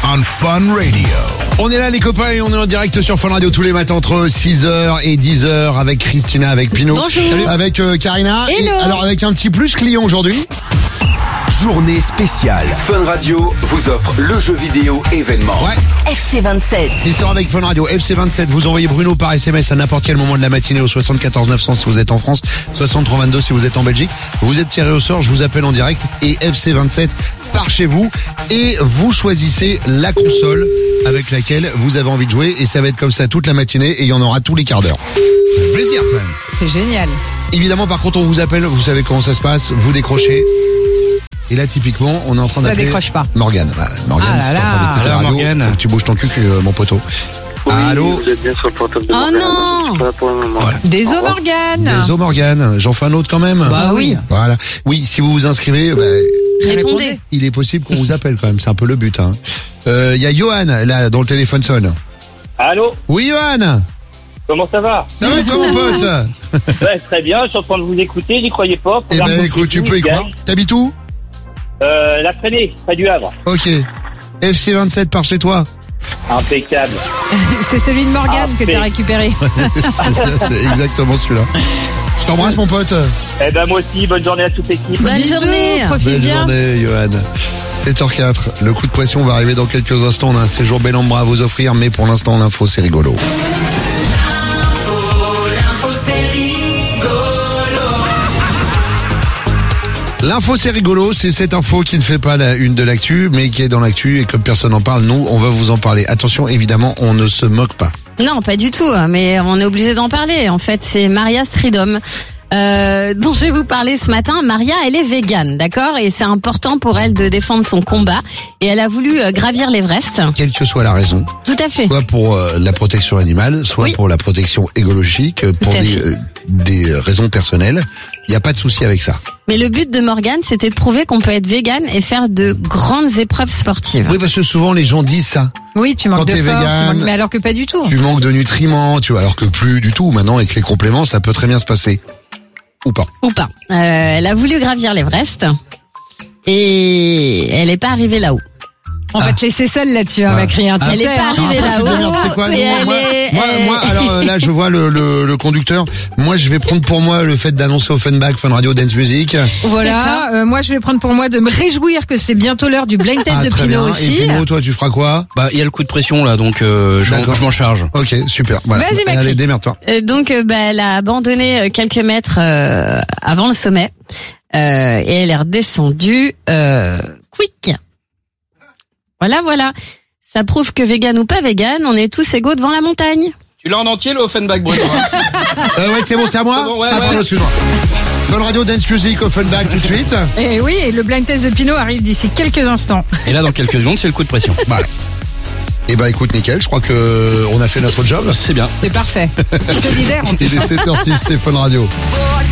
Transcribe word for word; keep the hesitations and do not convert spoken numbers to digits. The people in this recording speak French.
on Fun Radio. On est là les copains et on est en direct sur Fun Radio tous les matins entre six heures et dix heures avec Christina, avec Pino, Bonjour. avec euh, Karina. Hello. Et alors avec un petit plus client aujourd'hui. Journée spéciale. Fun Radio vous offre le jeu vidéo événement. Ouais. F C vingt-sept. Il sort avec Fun Radio F C vingt-sept. Vous envoyez Bruno par S M S à n'importe quel moment de la matinée au soixante-quatorze neuf cents si vous êtes en France, soixante-trois vingt-deux si vous êtes en Belgique. Vous êtes tiré au sort, je vous appelle en direct et F C vingt-sept part chez vous et vous choisissez la console avec laquelle vous avez envie de jouer et ça va être comme ça toute la matinée et il y en aura tous les quarts d'heure. Plaisir quand même. C'est génial. Évidemment, par contre, on vous appelle, vous savez comment ça se passe, vous décrochez. Et là, typiquement, on est en train Ça d'appeler décroche pas. Morgane. Bah, Morgane, Ah là si t'es en là. train d'écouter la Alors, radio, Morgane. faut que tu bouges ton cul, euh, mon poteau. Oui, Allô. vous êtes bien sur le portable de Oh Morgane. non. Je suis pas là pour le moment. Voilà. Des Au os revoir. Morgane. Désolé, Morgane. J'en fais un autre quand même. Bah oui. Voilà. Oui, si vous vous inscrivez, bah, Répondez. il est possible qu'on vous appelle quand même. C'est un peu le but. Hein. Euh, y a Johan, là, dont le téléphone sonne. Allô, Oui, Johan. comment ça va? Ça va, toi, mon pote? Ouais, très bien, je suis en train de vous écouter, j'y croyais pas. Eh Première ben, fois écoute, que tu je peux y vous croire. gagne. T'habites où? Euh, la traînée, près du Havre. Ok. F C vingt-sept par chez toi. Impeccable. C'est celui de Morgane Ah, que fait. t'as récupéré. C'est ça, c'est exactement celui-là. Je t'embrasse, mon pote. Eh ben, moi aussi, bonne journée à toute l'équipe. Bonne Bisous, journée. Profite Belle bien. journée, Johan. sept heures quatre. Le coup de pression va arriver dans quelques instants. On a un séjour bel à vous offrir, mais pour l'instant, l'info, c'est rigolo. L'info c'est rigolo, c'est cette info qui ne fait pas la une de l'actu, mais qui est dans l'actu et comme personne n'en parle, nous on va vous en parler. Attention, évidemment, on ne se moque pas. Non, pas du tout, mais on est obligé d'en parler. En fait, c'est Maria Stridom. Euh, dont je vais vous parler ce matin. Maria, elle est végane, d'accord? Et c'est important pour elle de défendre son combat. Et elle a voulu euh, gravir l'Everest. Quelle que soit la raison, Tout à fait. soit pour euh, la protection animale, soit Oui. pour la protection écologique, euh, pour Tout à des, fait. euh, des raisons personnelles, il n'y a pas de souci avec ça. Mais le but de Morgane, c'était de prouver qu'on peut être végane et faire de grandes épreuves sportives. Oui, parce que souvent les gens disent ça. Oui, tu Quand manques de t'es force, tu végane, manques- mais alors que pas du tout. Tu manques de nutriments, tu vois, alors que plus du tout. Maintenant, avec les compléments, ça peut très bien se passer. Ou pas. Ou pas. Euh, elle a voulu gravir l'Everest. Et elle n'est pas arrivée là-haut. On va te laisser seule là-dessus, on Ah. va crier un Elle n'est teaser, pas hein. arrivée Ah, là-haut. alors, c'est quoi, mais nous, elle moi, est- moi, elle- moi, alors euh, là, je vois le, le, le conducteur. Moi, je vais prendre pour moi le fait d'annoncer au Funback, Fun Radio Dance Music. Voilà, euh, moi je vais prendre pour moi de me réjouir que c'est bientôt l'heure du blind test Ah, de très Pino bien. aussi. Et Pino, toi, tu feras quoi? Bah, il y a le coup de pression là, donc euh, je m'en- D'accord. je m'en charge. Ok, super. Voilà. Vas-y, Macri. Allez, démerde-toi. Euh, donc, euh, bah, elle a abandonné euh, quelques mètres euh, avant le sommet euh, et elle est redescendue euh, quick. Voilà, voilà. Ça prouve que vegan ou pas vegan, on est tous égaux devant la montagne. Tu l'as en entier le Offenbach, Bruno? Euh, ouais, c'est bon, c'est à moi? C'est bon, ouais, ah, ouais. pardon, excuse-moi. Fun Radio Dance Music au Funback tout de suite. Et oui, et le blind test de Pino arrive d'ici quelques instants. Et là, dans quelques secondes, c'est le coup de pression. Voilà. Et bah, écoute, nickel. Je crois que on a fait notre job. C'est bien. C'est parfait. Solidaire en Il est sept heures six, c'est Fun Radio.